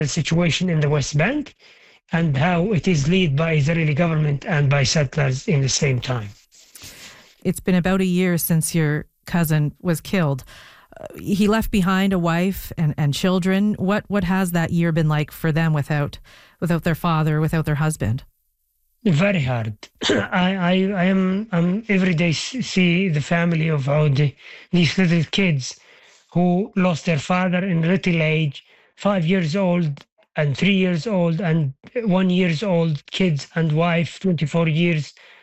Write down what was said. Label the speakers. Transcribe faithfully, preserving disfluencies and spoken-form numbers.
Speaker 1: situation in the West Bank and how it is led by Israeli government and by settlers in the same time.
Speaker 2: It's been about a year since your cousin was killed. Uh, he left behind a wife and, and children. What what has that year been like for them without without their father, without their husband?
Speaker 1: Very hard. I, I, I am I'm every day see the family of how the, these little kids who lost their father in little age, five years old and three years old and one years old kids and wife, twenty-four years